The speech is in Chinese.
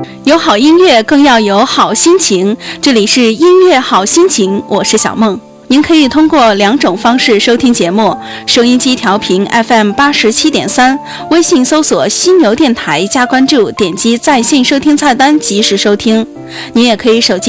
有好音乐更要有好心情，这里是音乐好心情，我是小梦。您可以通过2种方式收听节目：收音机调频 FM87.3，微信搜索犀牛电台加关注，点击在线收听菜单及时收听。您也可以手机